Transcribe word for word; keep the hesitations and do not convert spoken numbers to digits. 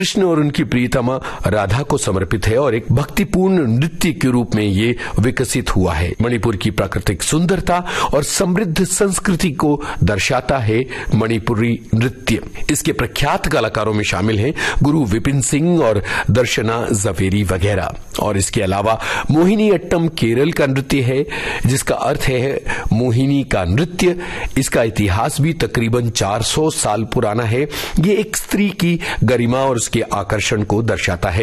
कृष्ण और उनकी प्रियतमा राधा को समर्पित है और एक भक्तिपूर्ण नृत्य के रूप में ये विकसित हुआ है। मणिपुर की प्राकृतिक सुंदरता और समृद्ध संस्कृति को दर्शाता है मणिपुरी नृत्य। इसके प्रख्यात कलाकारों में शामिल हैं गुरु विपिन सिंह और दर्शना जवेरी वगैरह। और इसके अलावा मोहिनी अट्टम केरल का नृत्य है, जिसका अर्थ है मोहिनी का नृत्य। इसका इतिहास भी तकरीबन चार सौ साल पुराना है। ये एक स्त्री की गरिमा और उसके आकर्षण को दर्शाता है।